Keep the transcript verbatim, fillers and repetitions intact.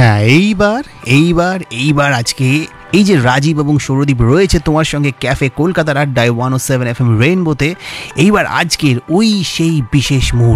হ্যাঁ, এইবার এইবার এইবার আজকে এই যে রাজীব এবং সৌরদীপ রয়েছে তোমার সঙ্গে ক্যাফে কলকাতার আড্ডায় ওয়ান ও সেভেন এফ এম রেইনবোতে, এইবার আজকের ওই সেই বিশেষ মুহূর্ত